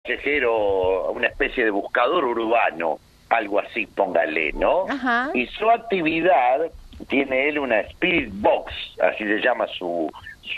callejero, una especie de buscador urbano, algo así, póngale, ¿no? Ajá. Y su actividad, tiene él una Spirit Box, así se llama su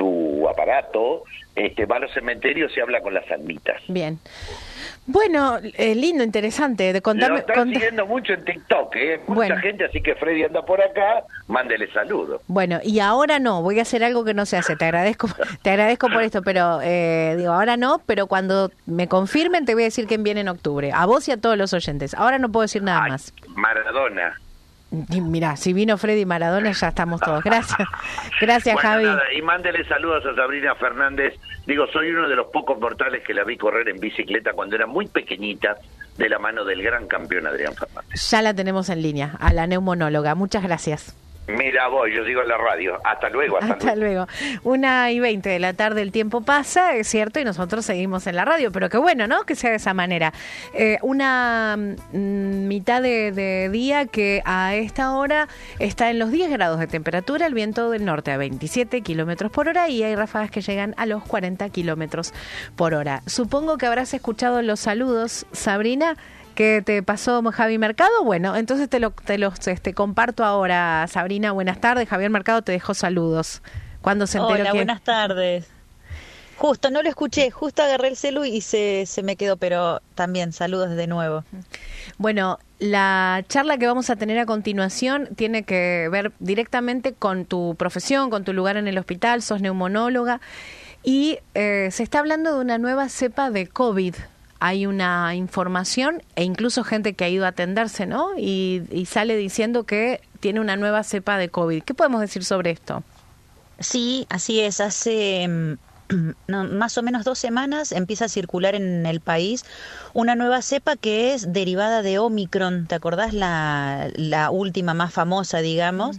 aparato, va a los cementerios y habla con las almitas. Bien. Bueno, lindo, interesante. Lo están siguiendo mucho en TikTok, mucha gente, así que Freddy anda por acá, mándele saludos. Bueno, y ahora no, voy a hacer algo que no se hace, te agradezco por esto, pero digo, ahora no, pero cuando me confirmen te voy a decir quién viene en octubre, a vos y a todos los oyentes. Ahora no puedo decir nada más. Maradona. Y mirá, si vino Freddy Maradona ya estamos todos. Gracias, gracias, bueno, Javi. Nada, y mándele saludos a Sabrina Fernández. Digo, soy uno de los pocos mortales que la vi correr en bicicleta cuando era muy pequeñita, de la mano del gran campeón Adrián Fernández. Ya la tenemos en línea, a la neumonóloga. Muchas gracias. Mira vos, yo sigo en la radio. Hasta luego. Hasta luego. 1:20 de la tarde, el tiempo pasa, es cierto, y nosotros seguimos en la radio, pero qué bueno, ¿no? Que sea de esa manera. Una mitad de día que a esta hora está en los 10 grados de temperatura, el viento del norte a 27 kilómetros por hora y hay ráfagas que llegan a los 40 kilómetros por hora. Supongo que habrás escuchado los saludos, Sabrina, que te pasó Javi Mercado. Bueno, entonces te los comparto ahora, Sabrina. Buenas tardes. Javier Mercado te dejó saludos. ¿Cuándo se enteró? Hola, buenas tardes. Justo, no lo escuché, justo agarré el celu y se me quedó, pero también saludos de nuevo. Bueno, la charla que vamos a tener a continuación tiene que ver directamente con tu profesión, con tu lugar en el hospital, sos neumonóloga, y se está hablando de una nueva cepa de COVID. Hay una información e incluso gente que ha ido a atenderse, ¿no? Y sale diciendo que tiene una nueva cepa de COVID. ¿Qué podemos decir sobre esto? Sí, así es. Hace más o menos 2 semanas empieza a circular en el país una nueva cepa que es derivada de Omicron. ¿Te acordás? La última más famosa, digamos.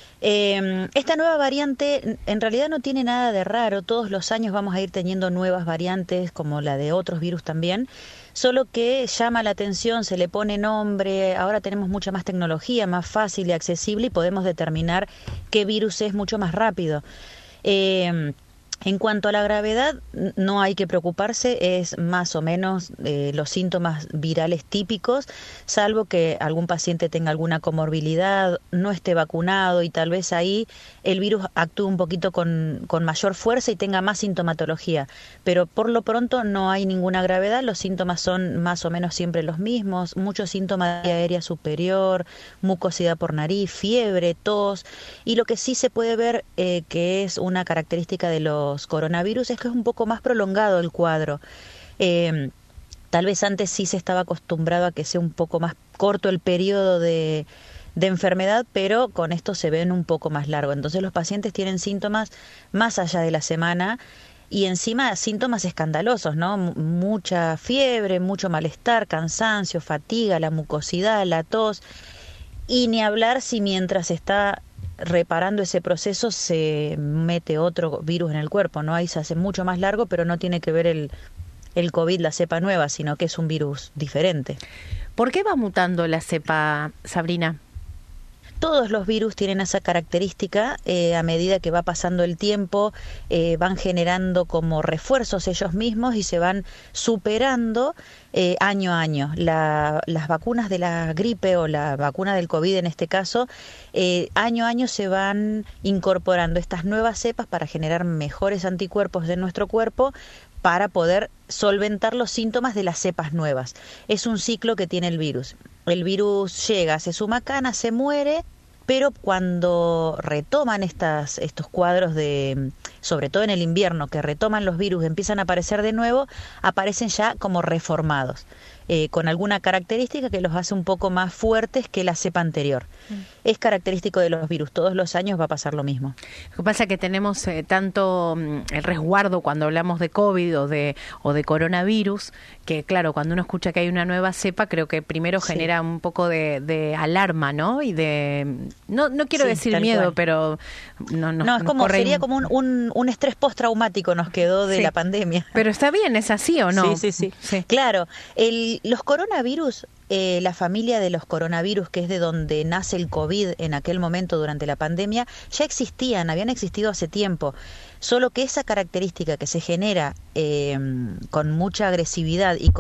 Esta nueva variante en realidad no tiene nada de raro, todos los años vamos a ir teniendo nuevas variantes como la de otros virus también, solo que llama la atención, se le pone nombre, ahora tenemos mucha más tecnología, más fácil y accesible y podemos determinar qué virus es mucho más rápido. En cuanto a la gravedad, no hay que preocuparse, es más o menos los síntomas virales típicos, salvo que algún paciente tenga alguna comorbilidad, no esté vacunado y tal vez ahí el virus actúe un poquito con mayor fuerza y tenga más sintomatología. Pero por lo pronto no hay ninguna gravedad, los síntomas son más o menos siempre los mismos, muchos síntomas de aérea superior, mucosidad por nariz, fiebre, tos, y lo que sí se puede ver que es una característica de los coronavirus es que es un poco más prolongado el cuadro. Tal vez antes sí se estaba acostumbrado a que sea un poco más corto el periodo de enfermedad, pero con esto se ven un poco más largo. Entonces los pacientes tienen síntomas más allá de la semana y encima síntomas escandalosos, ¿no? Mucha fiebre, mucho malestar, cansancio, fatiga, la mucosidad, la tos, y ni hablar si mientras está reparando ese proceso se mete otro virus en el cuerpo, ¿no? Ahí se hace mucho más largo, pero no tiene que ver el COVID, la cepa nueva, sino que es un virus diferente. ¿Por qué va mutando la cepa, Sabrina? Todos los virus tienen esa característica, a medida que va pasando el tiempo, van generando como refuerzos ellos mismos y se van superando año a año. Las vacunas de la gripe o la vacuna del COVID en este caso, año a año se van incorporando estas nuevas cepas para generar mejores anticuerpos de nuestro cuerpo para poder solventar los síntomas de las cepas nuevas. Es un ciclo que tiene el virus. El virus llega, se suma cana, se muere, pero cuando retoman estos cuadros sobre todo en el invierno, que retoman los virus, empiezan a aparecer de nuevo, aparecen ya como reformados, con alguna característica que los hace un poco más fuertes que la cepa anterior. Es característico de los virus, todos los años va a pasar lo mismo. Lo que pasa es que tenemos tanto el resguardo cuando hablamos de COVID o de coronavirus, que claro, cuando uno escucha que hay una nueva cepa, creo que primero genera un poco de alarma, ¿no? Y no quiero decir miedo, cual. Pero sería como un estrés postraumático nos quedó de la pandemia. Pero está bien, ¿es así o no? Sí. Claro, los coronavirus, la familia de los coronavirus, que es de donde nace el COVID en aquel momento durante la pandemia, ya habían existido hace tiempo, solo que esa característica que se genera con mucha agresividad y